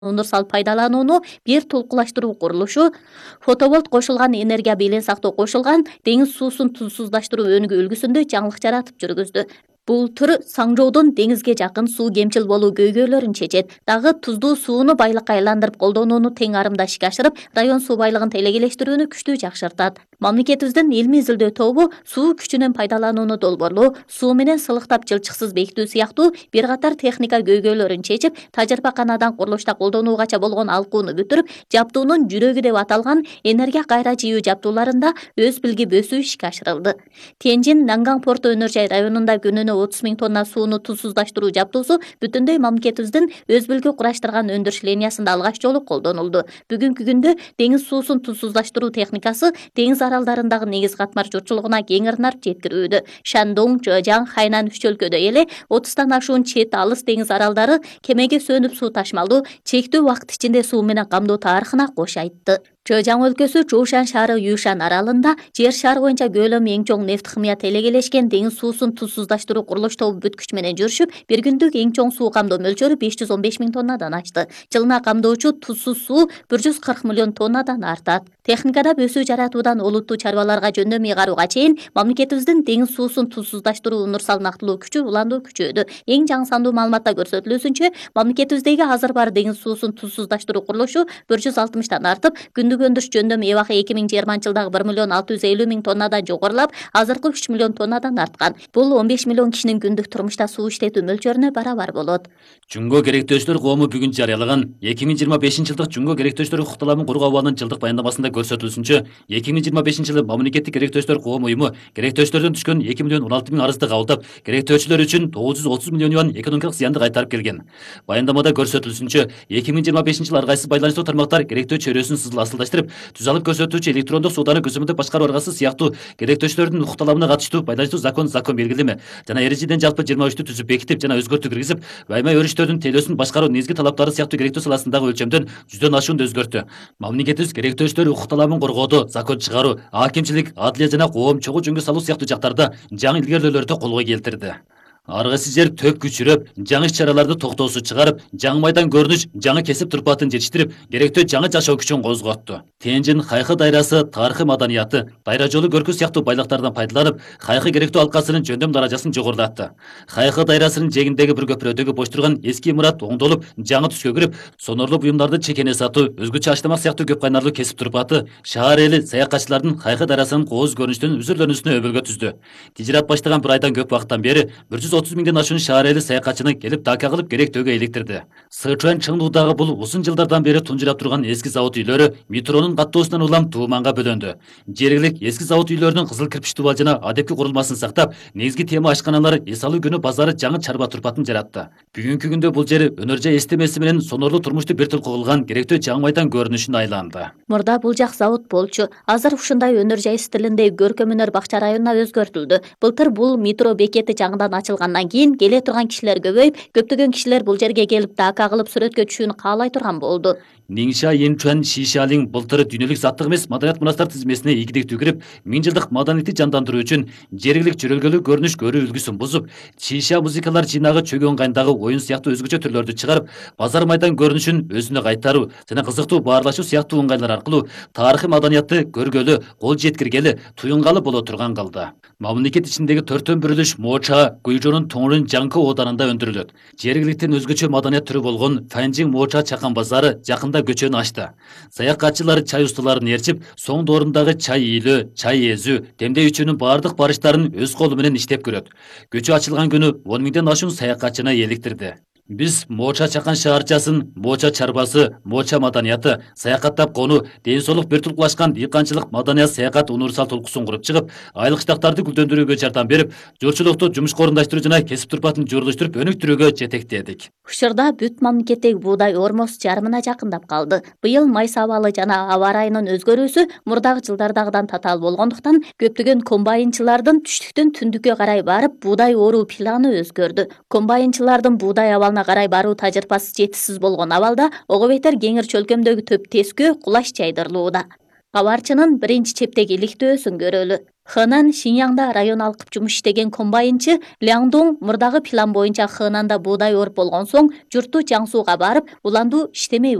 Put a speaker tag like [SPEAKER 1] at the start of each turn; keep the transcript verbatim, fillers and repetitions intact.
[SPEAKER 1] универсал пайдаланууну бир толкулаштыруу курулушу, фоtovолт кошулган энергия белең сактоо кошулган деңиз суусун тузсуздаштыруу өнүгүү үлгүсүндө жаңылык жаратып жүргүздү. Бул түр Саңжоодун деңизге жакын суу кемчил болуу көйгөйлөрүн чечет. Дагы туздуу сууну байлыкка айландырып колдонууну тең арымда ишке ашырып, район суу байлыгын телекелештирүүнү күчтүү жакшыртат. Мамлекетибиздин илмий изилдөө тобу суу күчүнөн пайдаланууну долбоорлоо, суу менен сылыктап жылчыксыз бекитүү сыяктуу бир катар техника көйгөйлөрүн чечип, тажрыйбаканадан курулушта колдонуугача болгон алкууну бүтүрүп, жабдуунун жүрөгү деп аталган энергия кайра жийүү жабдууларында өз билгип өсүү ишке ашырылды. Тенжин Нанган порту өнөр жай районунда күнүнө отуз миң тонна сууну тузсуздаштыруу жабдуусу бүтүндөй мамлекетибиздин өз билги кураштырган өндүрүш линиясында алгач жолу колдонулду. Бүгүнкү күндө деңиз суусун тузсуздаштыруу техникасы деңиз аралдарындагы негиз катмар журтчулугуна кең ырнап жеткирүүдө. Шандong, Чжэжяң, Хайнан үч өлкөдө эле отуздан ашуун чет алыс деңиз аралдары кемеге сөнүп суу ташмалдуу, чектүү убакыт ичинде суу менен камдоо тарыхына кош айтты. Чжэжяң өлкөсү Чжушан шаары Юшан аралында жер шары боюнча көлөмү эң чоң нефт химия телекелешкен деңиз суусун тузсуздаштыруу курулуш тобу бүткүч менен жүрүшүп, бир күндүк эң чоң суу камдоо мөлчөрү беш жүз он беш миң тоннадан ашты. Жылына камдоочу тузсуз суу бир жүз кырк миллион тоннадан артат. Техникада өсүү жаратуудан олуттуу чарбаларга жөндөм ыйгарууга чейин мамлекетибиздин деңиз суусун тузсуздаштыруу универсал нактылоо күчү уланду күчөдү. Эң жаңы сандуу маалыматта көрсөтүлүүсүнчө, мамлекетибиздеги азыр бар деңиз суусун тузсуздаштыруу курулушу бир жүз алтымыштан артып, күндүк өндүрүш жөндөм эбакы эки миң жыйырманчы жылдагы бир миллион алты жүз элүү миң тоннадан жогорулап, азыркы үч миллион тоннадан арткан. Бул он беш миллион кишинин күндүк турмушта суу иштетүү мөлчөрүнө барабар болот.
[SPEAKER 2] Жунго керектөөчүлөр коому бүгүн жарыялаган эки миң жыйырма бешинчи жылдык Жунго керектөөчүлөр укукталарын коргоо абалынын жылдык баяндамасында көрсөтүлүшүнчө, эки миң жыйырма бешинчи жылы мамлекеттик керектөөчүлөр коом уюму керектөөчүлөрдөн түшкөн эки миллион он алты миң арызды кабылдап, керектөөчүлөр үчүн тогуз жүз отуз миллион юан экономикалык зыянды кайтарып келген. Баяндамада көрсөтүлүшүнчө, эки миң жыйырма бешинчи жылы ар кайсы байланыштуу тармактар керектөө чөйрөсүн асылдаштырып, түз алып көрсөтүүчү электрондук сооданы көзөмөлдөп башкаруу аргасы сыяктуу керектөөчүлөрдүн укук талабына катыштуу пайдалаштуу закон, закон белгилеме жана эрежеден жалпы жыйырма үчтү түзүп бекитип жана өзгөртүү киргизип, баймай өрүштөрдүн тейлөөсүн башкаруу негизги талаптары сыяктуу керектөө саласындагы өлчөмдөн жүздөн ашуунду өзгөртү. Мамлекетибиз керектөөчүлөр укук талабын коргоодо, закон чыгаруу, акимчилик, адлия жана коом чогуу жөнгө салуу сыяктуу жактарда жаңы илгерүүлөрдү колго келтирди. Ар кайсы жер төп күчүрөп, жаңы иш-чараларды токтоосу чыгарып, жаңы майдан көрүнүш, жаңы кесип турпатын жетиштирип, керектөө жаңы жашоо күчүн козготту. Тенжин Хайкы дайрасы тарыхый маданияты, дайра жолу көркү сыяктуу байлыктардан пайдаланып, Хайкы керектөө алкасынын жөндөм даражасын жогорулатты. Хайкы дайрасынын жээгиндеги бир көпүрөдөгү бош турган эски имарат оңдолуп, жаңы түскө кирип, сонорлуу буюмдарды чекене сатуу, өзгөчө аштамак сыяктуу көп кайнарлуу кесип турпаты шаар эли саякатчылардын Хайкы дайрасынын кооз көрүнүштөн үзүрлөнүүсүнө өбөлгө түздү. Тижират баштаган бир айдан көп убакыттан бери бир жүз отуз миңден ашуун шаар эли саякатчыны келип дака кылып керектөөгө иликтирди. Сычуан Чыңдуудагы бул узун жылдардан бери тунжурап турган эски завод үйлөрү метронун каттоосунан улам тууманга бөлөндү. Жергилик эски завод үйлөрүнүн кызыл кирпич тубал жана адепки курулмасын сактап, негизги тема ашканалар эс алуу күнү базары жаңы чарба турпатын жаратты. Бүгүнкү күндө бул жер өнөр жай эстемеси менен сонорлуу турмушту бир толку кылган керектөө жаңы майдан көрүнүшүнө айланды.
[SPEAKER 1] Мурда бул жак завод болчу. Азыр ушундай өнөр жай стилинде көркөм өнөр бакча районуна өзгөртүлдү. Былтыр бул метро бекети жаңыдан ачылгандан кийин келе турган кишилер көбөйүп, көптөгөн кишилер бул жерге келип дака кылып сүрөткө түшүүнү каалай турган болду.
[SPEAKER 2] Ниңша Инчуан Шишалин былтыр дүйнөлүк заттык эмес маданият мурастар тизмесине ийгиликтүү кирип, миң жылдык маданиятты жандандыруу үчүн жергилик жөрөлгөлүк көрүнүш көрүү үлгүсүн бузуп, шиша музыкалар жыйнагы чөгөн кайындагы оюн сыяктуу өзгөчө түрлөрдү чыгарып, базар майдан көрүнүшүн өзүнө кайтаруу жана кызыктуу баарлашуу сыяктуу ыңгайлар аркылуу тарыхый маданиятты көргөлү, кол жеткиргели, туюнгалы боло турган кылды. Мамлекет ичиндеги төрттөн бөлүнүш Моча Гуйжонун Тоңурун Жаңкы ооданында өндүрүлөт. Жергиликтен өзгөчө маданият түрү болгон Фанжин Моча чакан базары жакында көчөнү ачты. Саякатчылар чай усталарын ээрчип, соң доорундагы чай ийилүү, чай эзүү, демдөөчүнүн баардык барыштарын өз колу менен иштеп көрөт. Көчө ачылган күнү он миңден ашуун саякатчыны эликтирди. Биз Моча чакан шаарчасын, Моча чарбасы, Моча маданияты, саякаттап кону, ден соолук бир толкулашкан дыйканчылык маданият саякат универсал толкусун куруп чыгып, айлык штактарды гүлдөндүрүүгө жардам берип, журчулукту жумушка орундаштыруу жана кесип турпатын журулуштуруп өнүктүрүүгө жетектедик.
[SPEAKER 1] Учурда бүт мамлекеттеги буудай ормосу жарымына жакындап калды. Быйыл майса абалы жана аба ырайынын өзгөрүүсү мурдагы жылдардагыдан татаал болгондуктан көптөгөн комбайнчылардын түштүктөн түндүккө карай барып буудай оруу планы өзгөрдү. Комбайнчылардын буудай абалына карай баруу тажрыйбасы жетишсиз болгон абалда ого бетер кеңир чөлкөмдөгү төп тескөө кулаш жайдырылууда. Кабарчынын биринчи чептеги иликтөөсүн көрөлү. Хэнан Шиньяңда район алкып жумуш иштеген комбайнчы Ляңдоң мурдагы план боюнча Хэнанда буудай өөрүп болгон соң журту Жаңсууга барып, уланду иштемей